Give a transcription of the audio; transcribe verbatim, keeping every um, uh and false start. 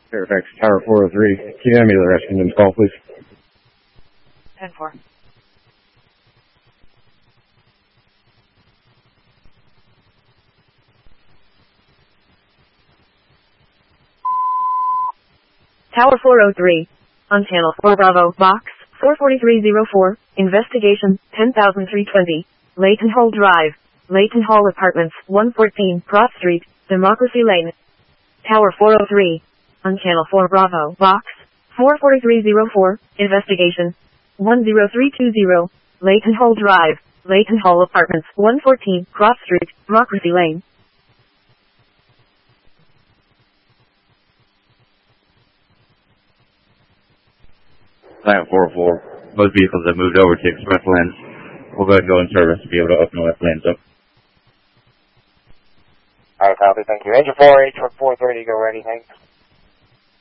Fairfax Tower four oh three. Can you hand me the rescue call, please? ten four. Tower four oh three. On channel four Bravo, box four four three zero four. Investigation ten thousand three twenty. Leighton Hall Drive. Leighton Hall Apartments, one fourteen Cross Street, Democracy Lane. Tower four oh three. On channel four Bravo, box four four three zero four. Investigation one zero three two zero. Leighton Hall Drive. Leighton Hall Apartments, one fourteen Cross Street, Democracy Lane. Plant four oh four. Most vehicles have moved over to express lanes. We'll go ahead and go in service to be able to open the left lanes up. Alright, copy, thank you. Engine four, H four thirty, go ready, thanks.